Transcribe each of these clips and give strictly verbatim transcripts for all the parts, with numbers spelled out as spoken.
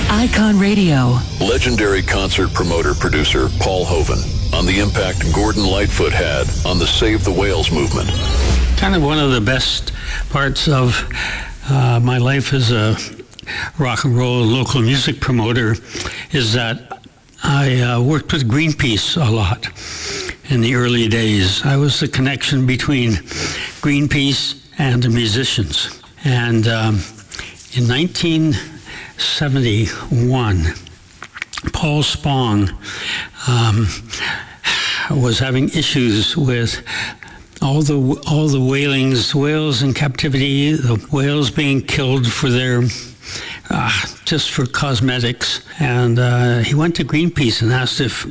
Icon Radio. Legendary concert promoter-producer Paul Hovan on the impact Gordon Lightfoot had on the Save the Whales movement. Kind of one of the best parts of uh, my life as a rock and roll local music promoter is that I uh, worked with Greenpeace a lot in the early days. I was the connection between Greenpeace and the musicians. And um, in nineteen seventy-one, Paul Spong um, was having issues with all the all the whalings, whales in captivity, the whales being killed for their uh, just for cosmetics. And uh, he went to Greenpeace and asked if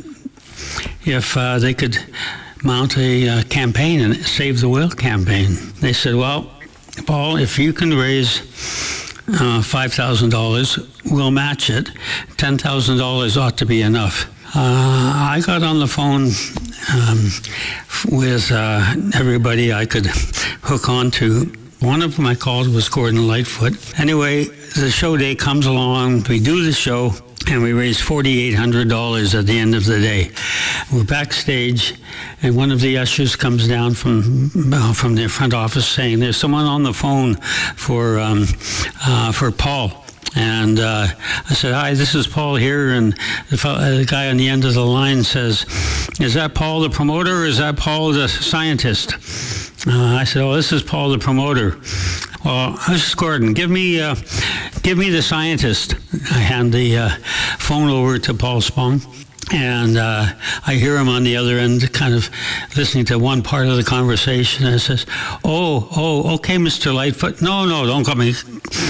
if uh, they could mount a uh, campaign and Save the Whale campaign. They said, "Well, Paul, if you can raise Uh, five thousand dollars, we'll match it. ten thousand dollars ought to be enough." Uh, I got on the phone um, with uh, everybody I could hook on to. One of them I called was Gordon Lightfoot. Anyway, the show day comes along, we do the show, and we raised four thousand eight hundred dollars at the end of the day. We're backstage, and one of the ushers comes down from uh, from the front office saying, "There's someone on the phone for um, uh, for Paul." And uh, I said, "Hi, this is Paul here." And the, fellow, the guy on the end of the line says, "Is that Paul the promoter, or is that Paul the scientist?" Uh, I said, "Oh, this is Paul the promoter." "Well, this is Gordon. Give me, uh, give me the scientist." I hand the uh, phone over to Paul Spong, and uh, I hear him on the other end, kind of listening to one part of the conversation. And it says, "Oh, oh, okay, Mister Lightfoot. No, no, don't call me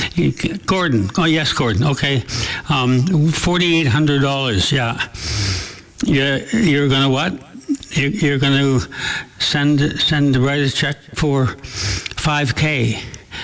Gordon. Oh, yes, Gordon. Okay, um, forty-eight hundred dollars. Yeah, you're, you're gonna what? You're, you're gonna send send write a check for five K."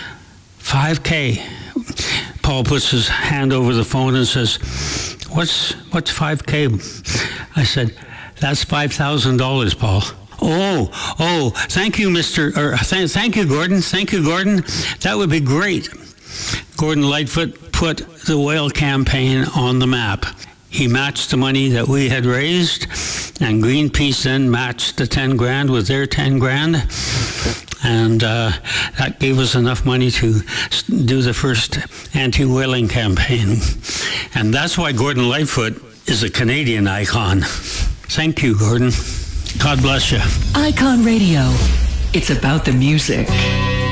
five K. Paul puts his hand over the phone and says, What's what's five K? I said, "That's five thousand dollars, Paul." "Oh, oh, thank you, Mister Or th- thank you, Gordon. Thank you, Gordon. That would be great." Gordon Lightfoot put the whale campaign on the map. He matched the money that we had raised, and Greenpeace then matched the ten grand with their ten grand. And uh, that gave us enough money to do the first anti-whaling campaign. And that's why Gordon Lightfoot is a Canadian icon. Thank you, Gordon. God bless you. Icon Radio. It's about the music.